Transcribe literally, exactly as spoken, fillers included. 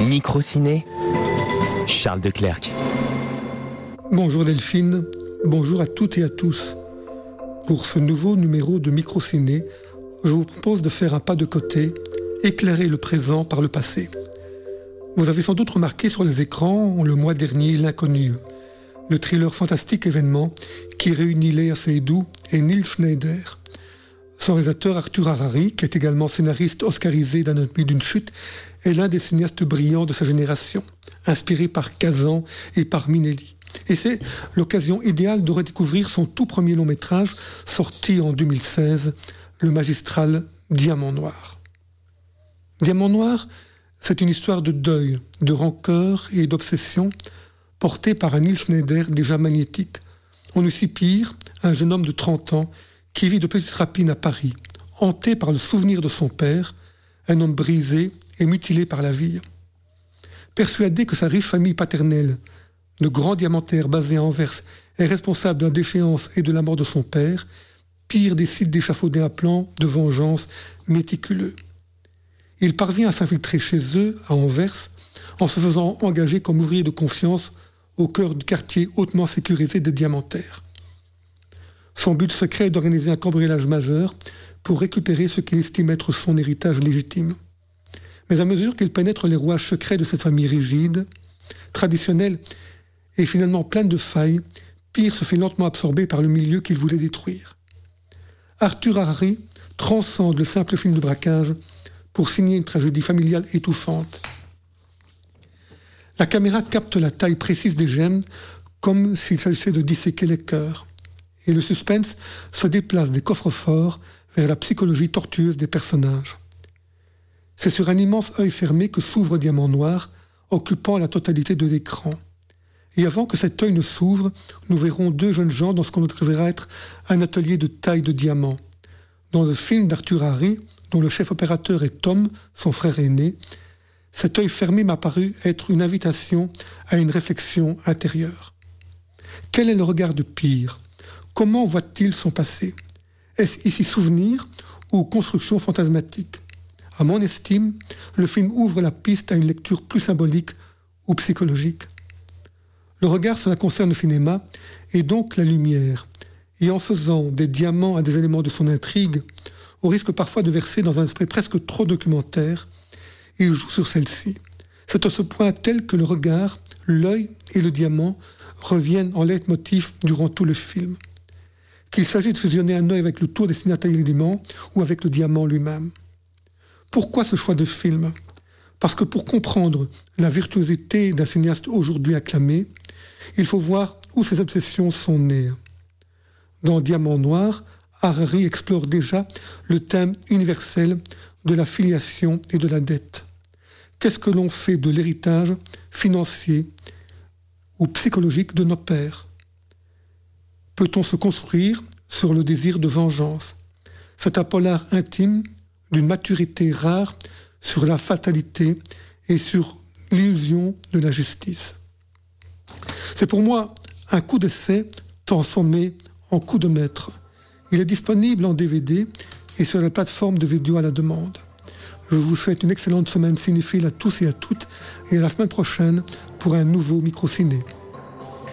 Microciné, Charles Declercq. Bonjour Delphine, bonjour à toutes et à tous. Pour ce nouveau numéro de Microciné, je vous propose de faire un pas de côté, éclairer le présent par le passé. Vous avez sans doute remarqué sur les écrans le mois dernier L'Inconnu, le thriller fantastique événement qui réunit Léa Seydoux et Neil Schneider. Son réalisateur Arthur Harari, qui est également scénariste oscarisé d'Anatomie d'une chute, est l'un des cinéastes brillants de sa génération, inspiré par Kazan et par Minelli. Et c'est l'occasion idéale de redécouvrir son tout premier long métrage, sorti en deux mille seize, le magistral Diamant Noir. Diamant Noir, c'est une histoire de deuil, de rancœur et d'obsession, portée par un Neil Schneider déjà magnétique. On eut si pire, un jeune homme de trente ans qui vit de petites rapines à Paris, hanté par le souvenir de son père, un homme brisé et mutilé par la vie. Persuadé que sa riche famille paternelle, de grands diamantaires basés à Anvers, est responsable de la déchéance et de la mort de son père, Pire décide d'échafauder un plan de vengeance méticuleux. Il parvient à s'infiltrer chez eux, à Anvers, en se faisant engager comme ouvrier de confiance au cœur du quartier hautement sécurisé des diamantaires. Son but secret est d'organiser un cambriolage majeur pour récupérer ce qu'il estime être son héritage légitime. Mais à mesure qu'il pénètre les rouages secrets de cette famille rigide, traditionnelle et finalement pleine de failles, Pire se fait lentement absorber par le milieu qu'il voulait détruire. Arthur Harari transcende le simple film de braquage pour signer une tragédie familiale étouffante. La caméra capte la taille précise des gemmes comme s'il s'agissait de disséquer les cœurs. Et le suspense se déplace des coffres-forts vers la psychologie tortueuse des personnages. C'est sur un immense œil fermé que s'ouvre Diamant Noir, occupant la totalité de l'écran. Et avant que cet œil ne s'ouvre, nous verrons deux jeunes gens dans ce qu'on devrait être un atelier de taille de diamant. Dans le film d'Arthur Harari, dont le chef opérateur est Tom, son frère aîné, cet œil fermé m'a paru être une invitation à une réflexion intérieure. Quel est le regard de Pire ? Comment voit-il son passé ? Est-ce ici souvenir ou construction fantasmatique ? À mon estime, le film ouvre la piste à une lecture plus symbolique ou psychologique. Le regard, cela concerne le cinéma, et donc la lumière. Et en faisant des diamants à des éléments de son intrigue, au risque parfois de verser dans un esprit presque trop documentaire, il joue sur celle-ci. C'est à ce point tel que le regard, l'œil et le diamant reviennent en leitmotiv durant tout le film. Qu'il s'agit de fusionner un œil avec le tour destiné à tailler l'élément ou avec le diamant lui-même. Pourquoi ce choix de film ? Parce que pour comprendre la virtuosité d'un cinéaste aujourd'hui acclamé, il faut voir où ses obsessions sont nées. Dans Diamant Noir, Harari explore déjà le thème universel de la filiation et de la dette. Qu'est-ce que l'on fait de l'héritage financier ou psychologique de nos pères ? Peut-on se construire sur le désir de vengeance ? C'est un polar intime d'une maturité rare sur la fatalité et sur l'illusion de la justice. C'est pour moi un coup d'essai transformé en coup de maître. Il est disponible en D V D et sur la plateforme de vidéo à la demande. Je vous souhaite une excellente semaine cinéphile à tous et à toutes et à la semaine prochaine pour un nouveau Microciné.